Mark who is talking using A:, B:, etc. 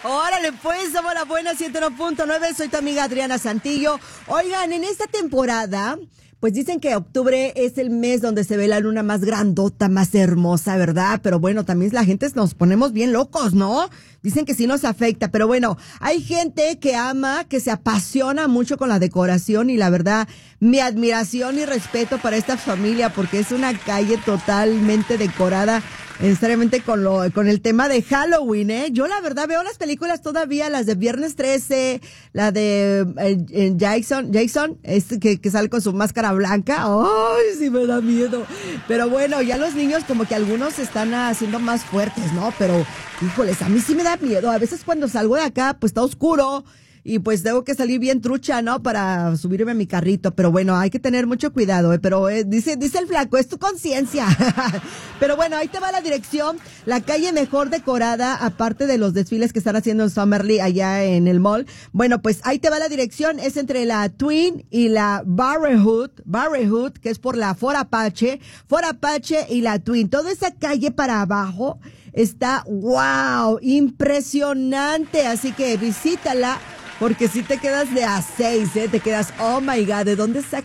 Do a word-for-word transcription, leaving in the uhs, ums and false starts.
A: Órale, pues, somos la buena ciento uno punto nueve. Soy tu amiga Adriana Santillo. Oigan, en esta temporada, pues dicen que octubre es el mes donde se ve la luna más grandota, más hermosa, ¿verdad? Pero bueno, también la gente nos ponemos bien locos, ¿no? Dicen que sí nos afecta, pero bueno, hay gente que ama, que se apasiona mucho con la decoración y la verdad, mi admiración y respeto para esta familia porque es una calle totalmente decorada, necesariamente con lo, con el tema de Halloween, ¿eh? Yo la verdad veo las películas todavía, las de Viernes trece, la de eh, eh, Jason, Jason, este que, que sale con su máscara blanca. Ay, sí me da miedo. Pero bueno, ya los niños como que algunos se están haciendo más fuertes, ¿no? Pero, híjoles, a mí sí me da miedo. A veces cuando salgo de acá, pues está oscuro. Y pues tengo que salir bien trucha, ¿no? Para subirme a mi carrito. Pero bueno, hay que tener mucho cuidado, ¿eh? Pero eh, dice, dice el flaco, es tu conciencia. Pero bueno, ahí te va la dirección. La calle mejor decorada, aparte de los desfiles que están haciendo en Summerly allá en el mall. Bueno, pues ahí te va la dirección. Es entre la Twin y la Barrehood. Barrehood, que es por la Fort Apache. Fort Apache y la Twin. Toda esa calle para abajo está, wow, impresionante. Así que visítala. Porque si te quedas de a seis, ¿eh? Te quedas, oh my God, ¿de dónde saca